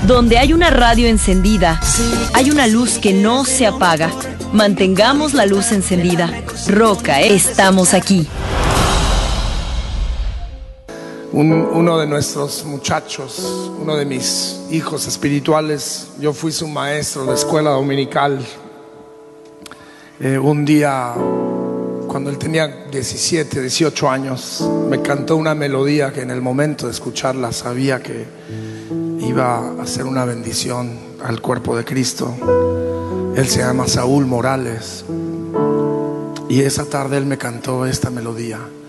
Donde hay una radio encendida, hay una luz que no se apaga. Mantengamos la luz encendida. Roca, estamos aquí. Uno de nuestros muchachos, uno de mis hijos espirituales, yo fui su maestro de escuela dominical. Un día, cuando él tenía 17, 18 años, me cantó una melodía que en el momento de escucharla sabía que iba a ser una bendición al cuerpo de Cristo. Él se llama Saúl Morales, y esa tarde él me cantó esta melodía.